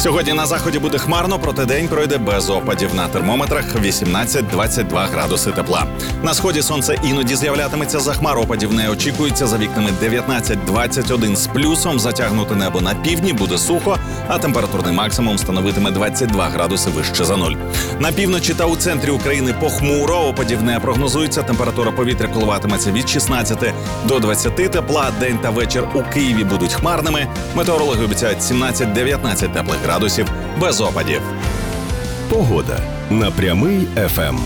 Сьогодні на заході буде хмарно, проте день пройде без опадів. На термометрах 18-22 градуси тепла. На сході сонце іноді з'являтиметься, за хмар опадів не очікується. За вікнами 19-21 з плюсом. Затягнуте небо на півдні, буде сухо, а температурний максимум становитиме 22 градуси вище за нуль. На півночі та у центрі України похмуро, опадів не прогнозується. Температура повітря коливатиметься від 16 до 20 тепла. День та вечір у Києві будуть хмарними. Метеорологи обіцяють 17-19 теплих градусів без опадів. Погода на Прямий ФМ.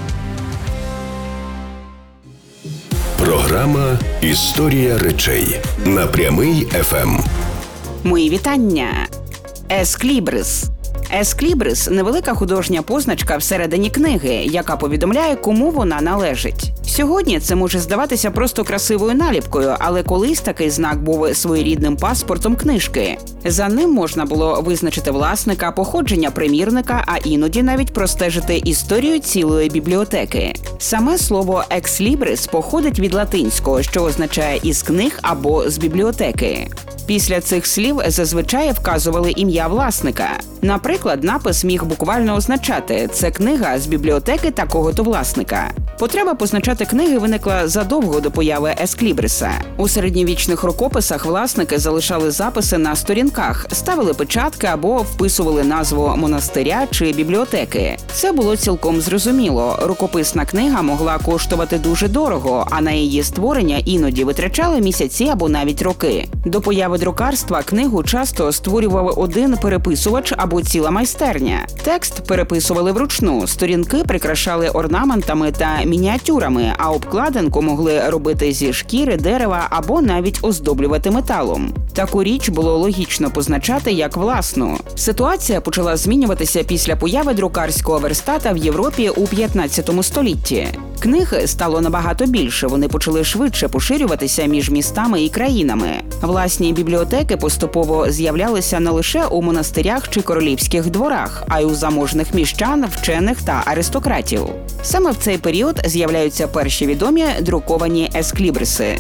Програма «Історія речей» на Прямий ФМ. Мої вітання. Есклібрис. Есклібрис – невелика художня позначка всередині книги, яка повідомляє, кому вона належить. Сьогодні це може здаватися просто красивою наліпкою, але колись такий знак був своєрідним паспортом книжки. За ним можна було визначити власника, походження примірника, а іноді навіть простежити історію цілої бібліотеки. Саме слово «екслібрис» походить від латинського, що означає «із книг» або «з бібліотеки». Після цих слів зазвичай вказували ім'я власника. Наприклад, напис міг буквально означати «це книга з бібліотеки такого-то власника». Потреба позначати книги виникла задовго до появи есклібриса. У середньовічних рукописах власники залишали записи на сторінках, ставили печатки або вписували назву монастиря чи бібліотеки. Це було цілком зрозуміло. Рукописна книга могла коштувати дуже дорого, а на її створення іноді витрачали місяці або навіть роки. До появи друкарства книгу часто створював один переписувач або ціла майстерня. Текст переписували вручну, сторінки прикрашали орнаментами та мініатюрами, а обкладинку могли робити зі шкіри, дерева або навіть оздоблювати металом. Таку річ було логічно позначати як власну. Ситуація почала змінюватися після появи друкарського верстата в Європі у 15 столітті. Книг стало набагато більше, вони почали швидше поширюватися між містами і країнами. Власні бібліотеки поступово з'являлися не лише у монастирях чи королівських дворах, а й у заможних міщан, вчених та аристократів. Саме в цей період з'являються перші відомі друковані есклібриси.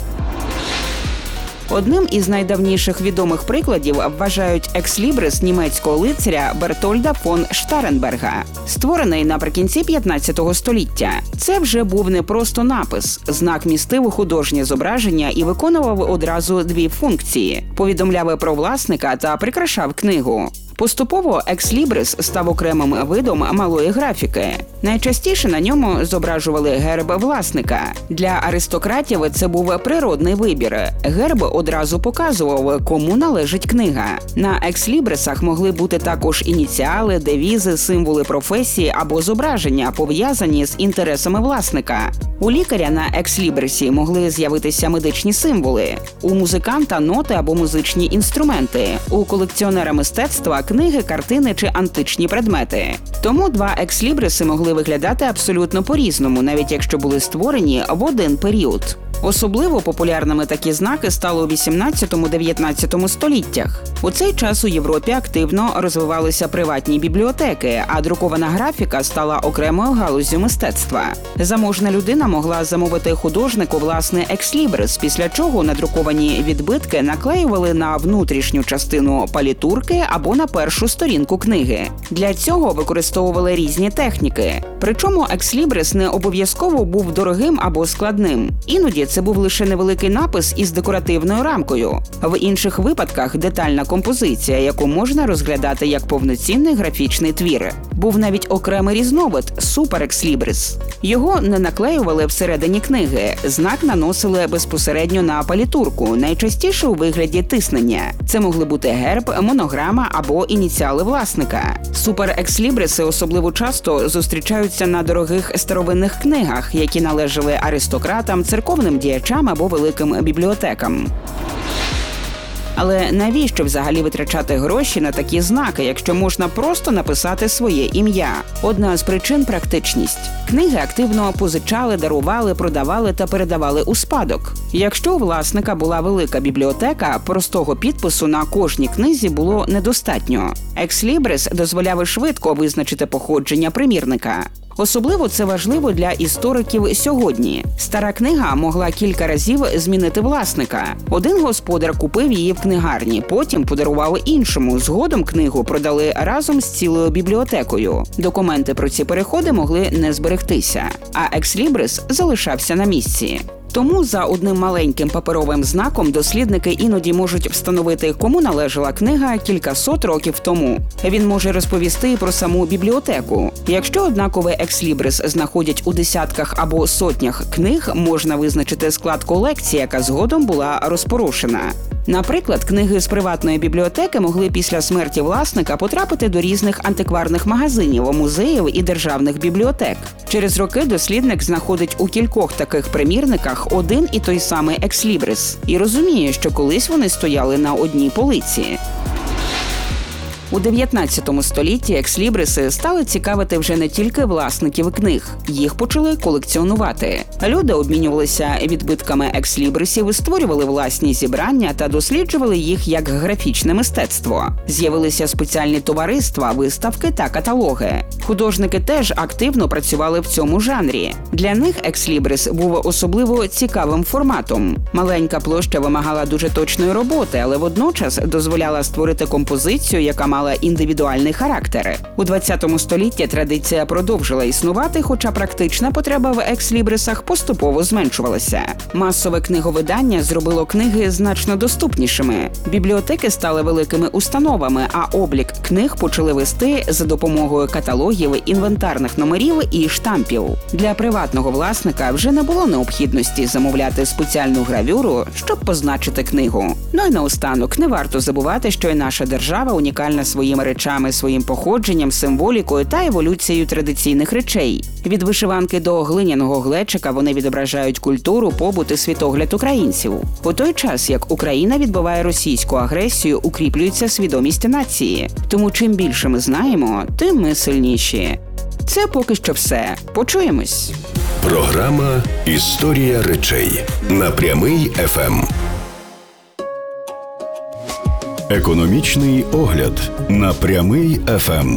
Одним із найдавніших відомих прикладів вважають екслібрис німецького лицаря Бертольда фон Штаренберга, створений наприкінці 15 століття. Це вже був не просто напис. Знак містив у художнє зображення і виконував одразу дві функції – повідомляв про власника та прикрашав книгу. Поступово екслібрис став окремим видом малої графіки. Найчастіше на ньому зображували герб власника. Для аристократів це був природний вибір. Герб одразу показував, кому належить книга. На екслібрисах могли бути також ініціали, девізи, символи професії або зображення, пов'язані з інтересами власника. У лікаря на екслібрисі могли з'явитися медичні символи. У музиканта – ноти або музичні інструменти. У колекціонера мистецтва – книги, картини чи античні предмети. Тому два екслібриси могли виглядати абсолютно по-різному, навіть якщо були створені в один період. Особливо популярними такі знаки стали у 18-19 століттях. У цей час у Європі активно розвивалися приватні бібліотеки, а друкована графіка стала окремою галуззю мистецтва. Заможна людина могла замовити художнику власний екслібрис, після чого надруковані відбитки наклеювали на внутрішню частину палітурки або на першу сторінку книги. Для цього використовували різні техніки. Причому екслібрис не обов'язково був дорогим або складним. Іноді це був лише невеликий напис із декоративною рамкою. В інших випадках детальна композиція, яку можна розглядати як повноцінний графічний твір. Був навіть окремий різновид – суперекслібрис. Його не наклеювали всередині книги, знак наносили безпосередньо на палітурку, найчастіше у вигляді тиснення. Це могли бути герб, монограма або ініціали власника. Суперекслібриси особливо часто зустрічаються на дорогих старовинних книгах, які належали аристократам, церковним діячам або великим бібліотекам. Але навіщо взагалі витрачати гроші на такі знаки, якщо можна просто написати своє ім'я? Одна з причин – практичність. Книги активно позичали, дарували, продавали та передавали у спадок. Якщо у власника була велика бібліотека, простого підпису на кожній книзі було недостатньо. Екслібрис дозволяв швидко визначити походження примірника. Особливо це важливо для істориків сьогодні. Стара книга могла кілька разів змінити власника. Один господар купив її в книгарні, потім подарував іншому. Згодом книгу продали разом з цілою бібліотекою. Документи про ці переходи могли не зберегтися, а екслібрис залишався на місці. Тому за одним маленьким паперовим знаком дослідники іноді можуть встановити, кому належала книга кількасот років тому. Він може розповісти про саму бібліотеку. Якщо однаковий екслібрис знаходять у десятках або сотнях книг, можна визначити склад колекції, яка згодом була розпорошена. Наприклад, книги з приватної бібліотеки могли після смерті власника потрапити до різних антикварних магазинів, музеїв і державних бібліотек. Через роки дослідник знаходить у кількох таких примірниках один і той самий екслібрис і розуміє, що колись вони стояли на одній полиці. У 19 столітті екслібриси стали цікавити вже не тільки власників книг. Їх почали колекціонувати. Люди обмінювалися відбитками екслібрисів, створювали власні зібрання та досліджували їх як графічне мистецтво. З'явилися спеціальні товариства, виставки та каталоги. Художники теж активно працювали в цьому жанрі. Для них екслібрис був особливо цікавим форматом. Маленька площа вимагала дуже точної роботи, але водночас дозволяла створити композицію, яка мала індивідуальний характер. У 20 столітті традиція продовжила існувати, хоча практична потреба в екслібрисах поступово зменшувалася. Масове книговидання зробило книги значно доступнішими. Бібліотеки стали великими установами, а облік книг почали вести за допомогою каталогів, інвентарних номерів і штампів. Для приватного власника вже не було необхідності замовляти спеціальну гравюру, щоб позначити книгу. Ну і наостанок, не варто забувати, що і наша держава унікальна своїми речами, своїм походженням, символікою та еволюцією традиційних речей. Від вишиванки до глиняного глечика вони відображають культуру, побут і світогляд українців. У той час, як Україна відбиває російську агресію, укріплюється свідомість нації. Тому чим більше ми знаємо, тим ми сильніші. Це поки що все. Почуємось. Програма «Історія речей» на Прямий ФМ. Економічний огляд на Прямий ФМ.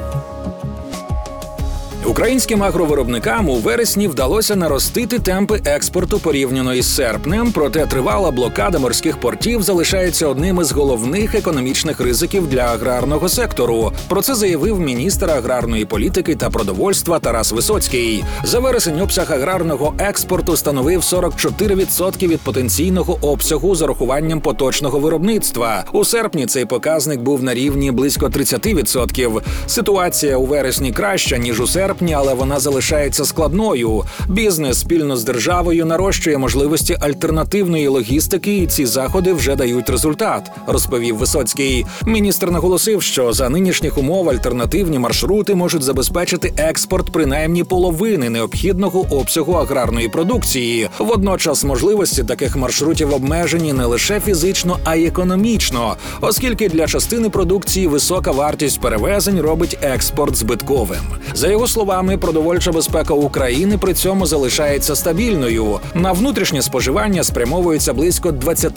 Українським агровиробникам у вересні вдалося наростити темпи експорту порівняно із серпнем, проте тривала блокада морських портів залишається одним із головних економічних ризиків для аграрного сектору. Про це заявив міністр аграрної політики та продовольства Тарас Висоцький. За вересень обсяг аграрного експорту становив 44% від потенційного обсягу з урахуванням поточного виробництва. У серпні цей показник був на рівні близько 30%. Ситуація у вересні краща, ніж у серпні, але вона залишається складною. Бізнес спільно з державою нарощує можливості альтернативної логістики, і ці заходи вже дають результат, розповів Висоцький. Міністр наголосив, що за нинішніх умов альтернативні маршрути можуть забезпечити експорт принаймні половини необхідного обсягу аграрної продукції. Водночас можливості таких маршрутів обмежені не лише фізично, а й економічно, оскільки для частини продукції висока вартість перевезень робить експорт збитковим. За його словами, продовольча безпека України при цьому залишається стабільною. На внутрішнє споживання спрямовується близько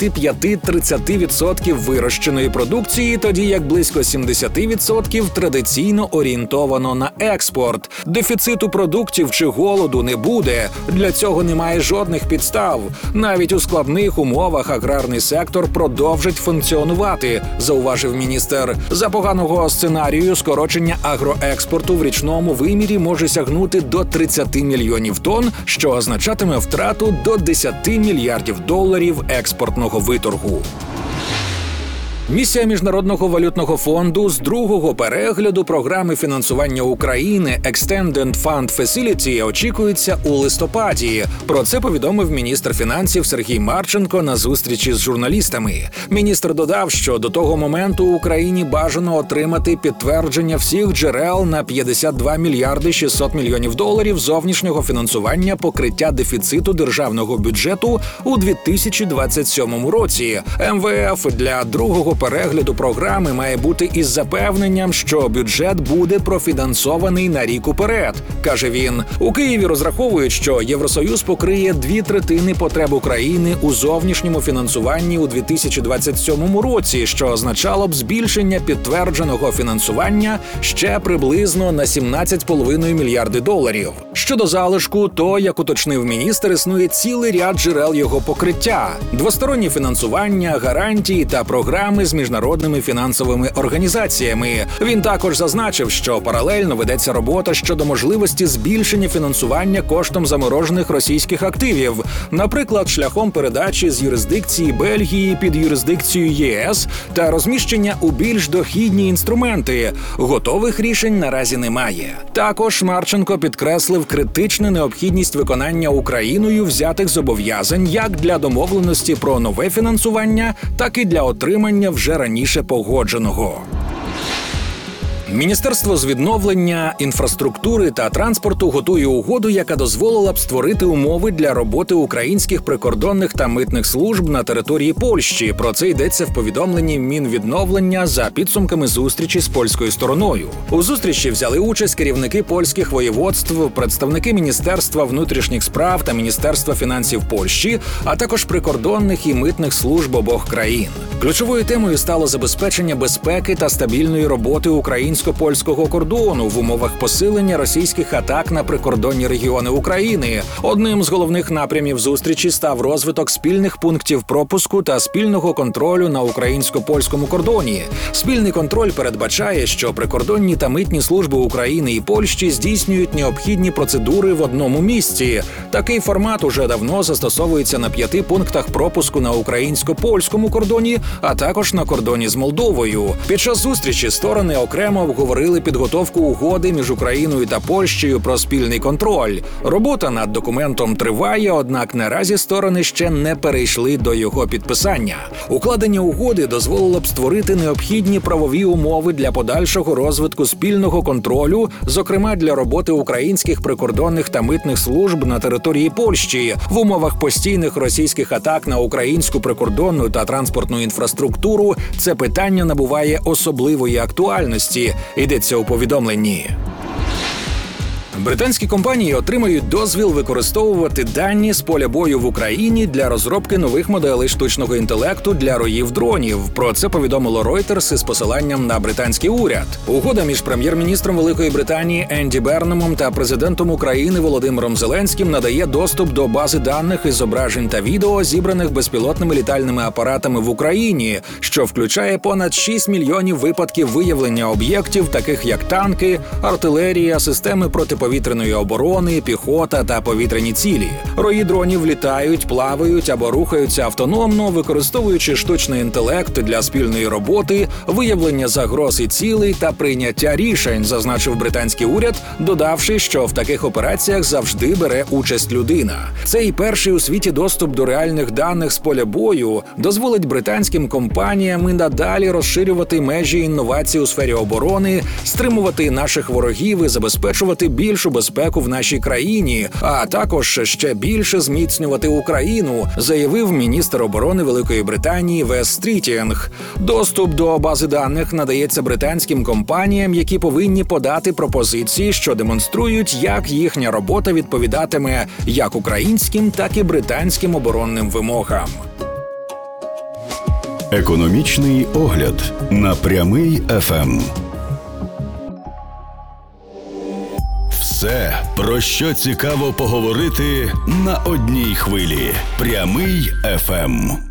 25-30% вирощеної продукції, тоді як близько 70% традиційно орієнтовано на експорт. Дефіциту продуктів чи голоду не буде. Для цього немає жодних підстав. Навіть у складних умовах аграрний сектор продовжить функціонувати, зауважив міністр. За поганого сценарію скорочення агроекспорту в річному вимірі може сягнути до 30 мільйонів тонн, що означатиме втрату до 10 мільярдів доларів експортного виторгу. Місія Міжнародного валютного фонду з другого перегляду програми фінансування України Extended Fund Facility очікується у листопаді. Про це повідомив міністр фінансів Сергій Марченко на зустрічі з журналістами. Міністр додав, що до того моменту Україні бажано отримати підтвердження всіх джерел на 52 мільярди 600 мільйонів доларів зовнішнього фінансування покриття дефіциту державного бюджету у 2027 році. МВФ для другого перегляду програми має бути із запевненням, що бюджет буде профінансований на рік уперед, каже він. У Києві розраховують, що Євросоюз покриє 2/3 потреб України у зовнішньому фінансуванні у 2027 році, що означало б збільшення підтвердженого фінансування ще приблизно на $17,5 мільярди. Щодо залишку, то, як уточнив міністр, існує цілий ряд джерел його покриття: двостороннє фінансування, гарантії та програми з міжнародними фінансовими організаціями. Він також зазначив, що паралельно ведеться робота щодо можливості збільшення фінансування коштом заморожених російських активів, наприклад, шляхом передачі з юрисдикції Бельгії під юрисдикцію ЄС та розміщення у більш дохідні інструменти. Готових рішень наразі немає. Також Марченко підкреслив критичну необхідність виконання Україною взятих зобов'язань як для домовленості про нове фінансування, так і для отримання вже раніше погодженого. Міністерство з відновлення, інфраструктури та транспорту готує угоду, яка дозволила б створити умови для роботи українських прикордонних та митних служб на території Польщі. Про це йдеться в повідомленні Мінвідновлення за підсумками зустрічі з польською стороною. У зустрічі взяли участь керівники польських воєводств, представники Міністерства внутрішніх справ та Міністерства фінансів Польщі, а також прикордонних і митних служб обох країн. Ключовою темою стало забезпечення безпеки та стабільної роботи українсько-польського кордону в умовах посилення російських атак на прикордонні регіони України. Одним з головних напрямів зустрічі став розвиток спільних пунктів пропуску та спільного контролю на українсько-польському кордоні. Спільний контроль передбачає, що прикордонні та митні служби України і Польщі здійснюють необхідні процедури в одному місці. Такий формат уже давно застосовується на 5 пунктах пропуску на українсько-польському кордоні, а також на кордоні з Молдовою. Під час зустрічі сторони окремо обговорили підготовку угоди між Україною та Польщею про спільний контроль. Робота над документом триває, однак наразі сторони ще не перейшли до його підписання. Укладення угоди дозволило б створити необхідні правові умови для подальшого розвитку спільного контролю, зокрема для роботи українських прикордонних та митних служб на території Польщі в умовах постійних російських атак на українську прикордонну та транспортну інфраструктуру. Це питання набуває особливої актуальності, йдеться у повідомленні. Британські компанії отримають дозвіл використовувати дані з поля бою в Україні для розробки нових моделей штучного інтелекту для роїв дронів. Про це повідомило Reuters із посиланням на британський уряд. Угода між прем'єр-міністром Великої Британії Енді Бернемом та президентом України Володимиром Зеленським надає доступ до бази даних із зображень та відео, зібраних безпілотними літальними апаратами в Україні, що включає понад 6 мільйонів випадків виявлення об'єктів, таких як танки, артилерія, системи протиповітряної оборони, піхота та повітряні цілі. Рої дронів літають, плавають або рухаються автономно, використовуючи штучний інтелект для спільної роботи, виявлення загроз і цілей та прийняття рішень, зазначив британський уряд, додавши, що в таких операціях завжди бере участь людина. Цей перший у світі доступ до реальних даних з поля бою дозволить британським компаніям і надалі розширювати межі інновацій у сфері оборони, стримувати наших ворогів і забезпечувати більшу безпеку в нашій країні, а також ще більше зміцнювати Україну, заявив міністр оборони Великої Британії Вес Стрітінг. Доступ до бази даних надається британським компаніям, які повинні подати пропозиції, що демонструють, як їхня робота відповідатиме як українським, так і британським оборонним вимогам. Економічний огляд на Прямий ФМ. Все, про що цікаво поговорити на одній хвилі. Прямий ФМ.